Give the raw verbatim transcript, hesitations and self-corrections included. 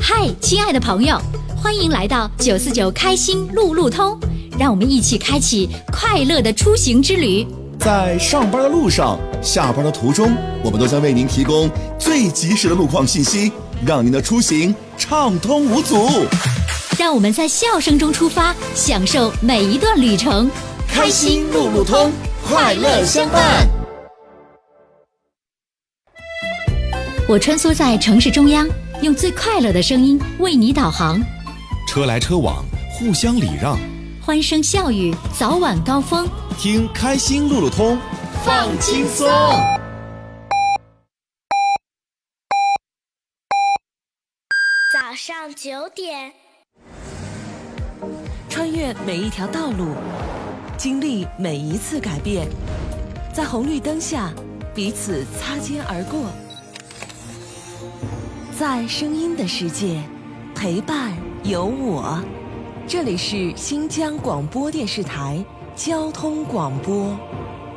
嗨，亲爱的朋友，欢迎来到九四九开心路路通，让我们一起开启快乐的出行之旅。 在上班的路上，下班的途中，我们都将为您提供最及时的路况信息，让您的出行畅通无阻。 让我们在笑声中出发，享受每一段旅程。 开心路路通，快乐相伴。 我穿梭在城市中央，用最快乐的声音为你导航。 车来车往，互相礼让， 欢声笑语，早晚高峰。 听开心路路通， 放轻松。 早上九点， 穿越每一条道路，经历每一次改变，在红绿灯下彼此擦肩而过，在声音的世界陪伴有我。这里是新疆广播电视台交通广播。